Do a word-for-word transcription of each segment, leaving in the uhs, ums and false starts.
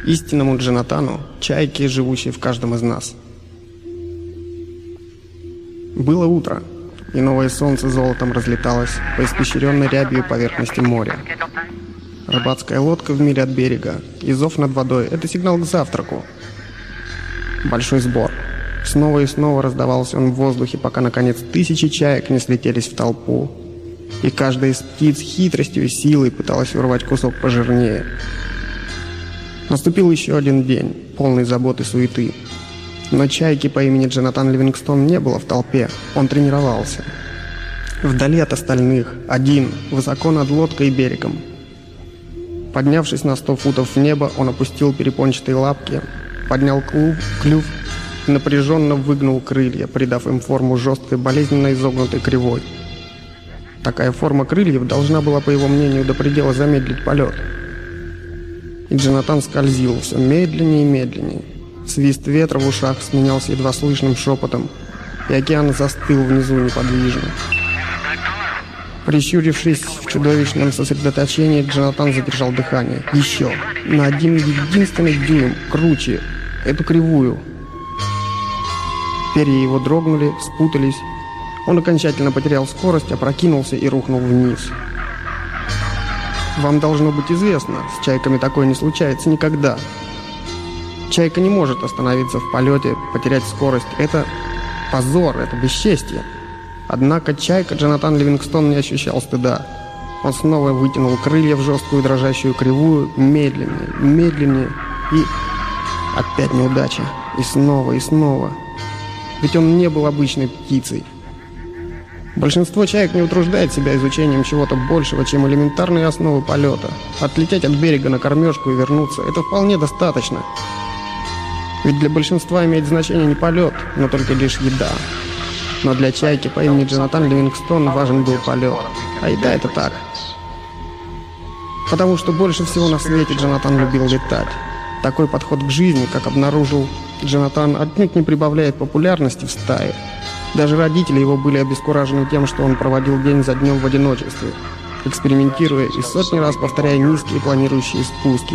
истинному Джонатану, чайке, живущей в каждом из нас. Было утро, и новое солнце золотом разлеталось по испещренной рябью поверхности моря. Рыбацкая лодка в миле от берега, и зов над водой — это сигнал к завтраку. Большой сбор. Снова и снова раздавался он в воздухе, пока, наконец, тысячи чаек не слетелись в толпу. И каждая из птиц хитростью и силой пыталась урвать кусок пожирнее. Наступил еще один день, полный забот и суеты. Но чайки по имени Джонатан Ливингстон не было в толпе, он тренировался. Вдали от остальных, один, высоко над лодкой и берегом. Поднявшись на сто футов в небо, он опустил перепончатые лапки, поднял клюв, клюв и напряженно выгнул крылья, придав им форму жесткой, болезненно изогнутой кривой. Такая форма крыльев должна была, по его мнению, до предела замедлить полет. И Джонатан скользил все медленнее и медленнее. Свист ветра в ушах сменялся едва слышным шепотом, и океан застыл внизу неподвижно. Прищурившись в чудовищном сосредоточении, Джонатан задержал дыхание. Еще! На один единственный дюйм, круче, эту кривую. Перья его дрогнули, спутались. Он окончательно потерял скорость, опрокинулся и рухнул вниз. Вам должно быть известно, с чайками такое не случается никогда. Чайка не может остановиться в полете, потерять скорость. Это позор, это бесчестье. Однако чайка Джонатан Ливингстон не ощущал стыда. Он снова вытянул крылья в жесткую дрожащую кривую, медленнее, медленнее, и опять неудача. И снова, и снова. Ведь он не был обычной птицей. Большинство чаек не утруждает себя изучением чего-то большего, чем элементарные основы полета. Отлететь от берега на кормежку и вернуться – это вполне достаточно. Ведь для большинства имеет значение не полет, но только лишь еда. Но для чайки по имени Джонатан Ливингстон важен был полет. А еда — это так. Потому что больше всего на свете Джонатан любил летать. Такой подход к жизни, как обнаружил Джонатан, отнюдь не прибавляет популярности в стае. Даже родители его были обескуражены тем, что он проводил день за днем в одиночестве, экспериментируя и сотни раз повторяя низкие планирующие спуски.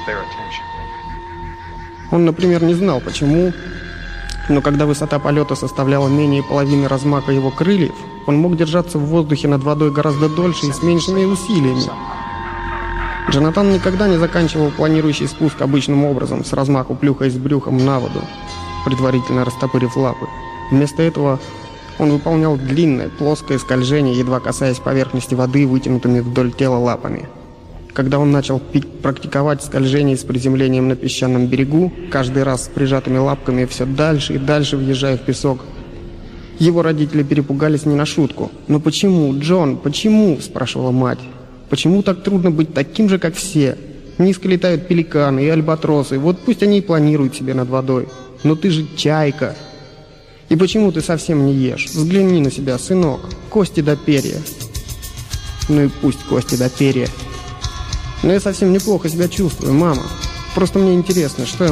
Он, например, не знал почему, но когда высота полета составляла менее половины размаха его крыльев, он мог держаться в воздухе над водой гораздо дольше и с меньшими усилиями. Джонатан никогда не заканчивал планирующий спуск обычным образом, с размаху плюхаясь брюхом на воду, предварительно растопырив лапы. Вместо этого он выполнял длинное, плоское скольжение, едва касаясь поверхности воды вытянутыми вдоль тела лапами. Когда он начал практиковать скольжение с приземлением на песчаном берегу, каждый раз с прижатыми лапками все дальше и дальше въезжая в песок, его родители перепугались не на шутку. «Но почему, Джон, почему?» – спрашивала мать. «Почему так трудно быть таким же, как все? Низко летают пеликаны и альбатросы, вот пусть они и планируют себе над водой. Но ты же чайка! И почему ты совсем не ешь? Взгляни на себя, сынок, кости до перья». «Ну и пусть кости до перья. Но я совсем неплохо себя чувствую, мама. Просто мне интересно, что я